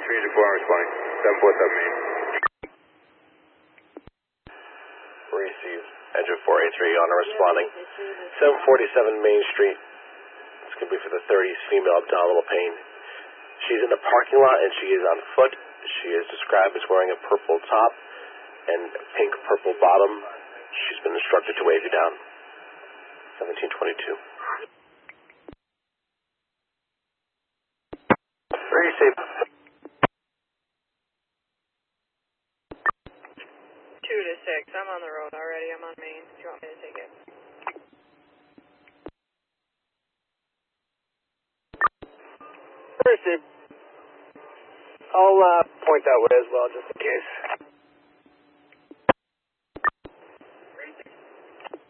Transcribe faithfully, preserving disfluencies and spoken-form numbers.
three to four, I'm responding. seven four seven Main. Receive. Engine four eight three, honor responding. seven forty-seven Main Street. It's going to be for the thirties female abdominal pain. She's in the parking lot and she is on foot. She is described as wearing a purple top and pink purple bottom. She's been instructed to wave you down. seventeen twenty-two. Receive. Two to six. I'm on the road already. I'm on Main. Do you want me to take it? Receive. I'll uh, point that way as well, just in case.